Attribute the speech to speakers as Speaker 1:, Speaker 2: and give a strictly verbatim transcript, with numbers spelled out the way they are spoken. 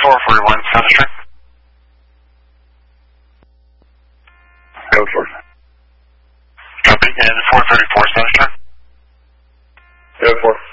Speaker 1: four forty-one, South Street.
Speaker 2: Go for it.
Speaker 1: Copy, and four thirty-four, South Street.
Speaker 2: Go for it.